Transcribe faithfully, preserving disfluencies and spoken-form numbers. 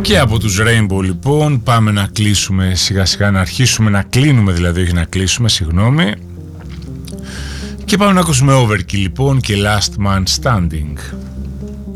Και από τους Rainbow λοιπόν πάμε να κλείσουμε σιγά σιγά, να αρχίσουμε να κλείνουμε δηλαδή, όχι να κλείσουμε, συγγνώμη. Και πάμε να ακούσουμε Overkill λοιπόν και Last Man Standing.